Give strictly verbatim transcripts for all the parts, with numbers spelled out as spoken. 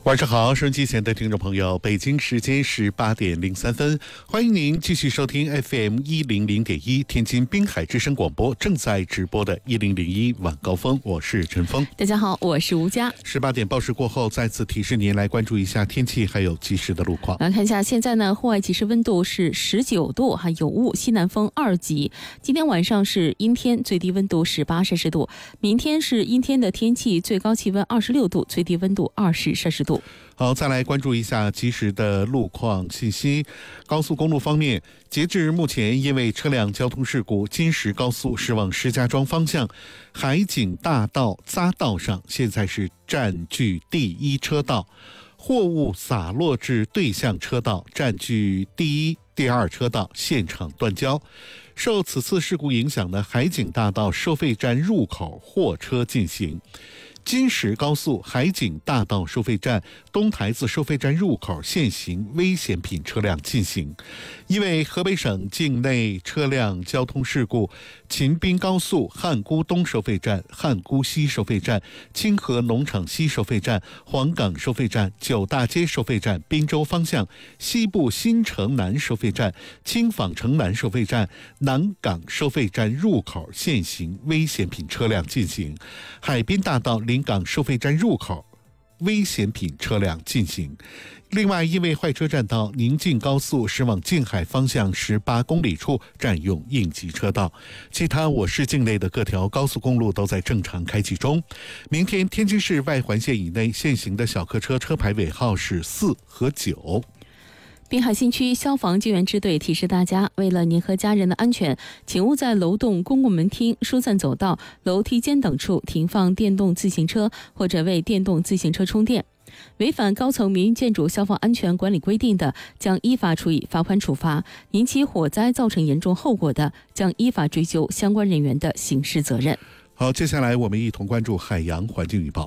晚上好，收音机前的听众朋友，北京时间是八点零三分，欢迎您继续收听 F M 一零零点一天津滨海之声广播正在直播的一零零一晚高峰，我是陈峰。 大家好，我是吴佳。 十八点报时过后，再次提示您来关注一下天气还有及时的路况。 来看一下，现在呢，户外即时温度是十九度，还有雾，西南风二级。今天晚上是阴天，最低温度十八摄氏度。明天是阴天的天气，最高气温二十六度，最低温度二十摄氏度。 好，再来关注一下及时的路况信息。高速公路方面，截至目前，因为车辆交通事故，金石高速驶往石家庄方向海景大道匝道上现在是占据第一车道，货物洒落至对向车道占据第一、第二车道，现场断交。受此次事故影响的海景大道收费站入口货车进行。金石高速海景大道收费站东台子收费站入口限行危险品车辆进行。因为河北省境内车辆交通事故，秦滨高速汉沽东收费站、汉沽西收费站、清河农场西收费站、黄岗收费站、九大街收费站、滨州方向西部新城南收费站、青坊城南收费站、南港收费站入口限行危险品车辆进行。海滨大道临港收费站入口危险品车辆进行。另外，因为坏车占道，宁晋高速驶往静海方向十八公里处占用应急车道，其他我市境内的各条高速公路都在正常开启中。明天天津市外环线以内限行的小客车车牌尾号是四和九。 滨海新区消防救援支队提示大家，为了您和家人的安全，请勿在楼栋、公共门厅、疏散走道、楼梯间等处停放电动自行车或者为电动自行车充电。违反高层民营建筑消防安全管理规定的，将依法处以罚款处罚；引起火灾造成严重后果的，将依法追究相关人员的刑事责任。 好，接下来我们一同关注海洋环境预报。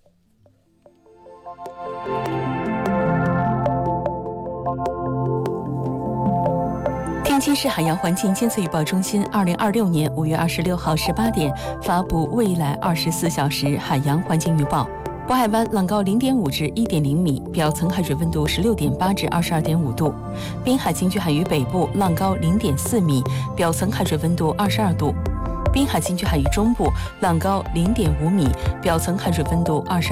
天津市海洋环境监测预报中心二零二六年五月二十六号十八点发布未来二十四小时海洋环境预报。渤海湾浪高零点五至一点零米，表层海水温度十六点八至二十二点五度；滨海新区海域北部浪高零点四米，表层海水温度二十二度；滨海新区海域中部浪高零点五米，表层海水温度二十